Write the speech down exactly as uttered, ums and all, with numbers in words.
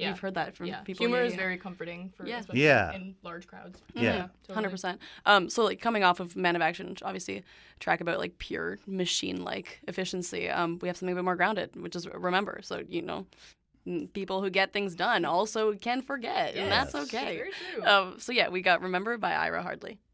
yeah. we've heard that from yeah. people. Humor yeah, is yeah. very comforting for Yeah. especially Yeah. in large crowds. Yeah. Yeah, totally. hundred percent. Um, so like coming off of Man of Action, which obviously a track about like pure machine-like efficiency. Um, we have something a bit more grounded, which is Remember. So you know, n- people who get things done also can forget, and that's Yes. okay. Very true. Um, so yeah, we got Remember by Ira Hardley.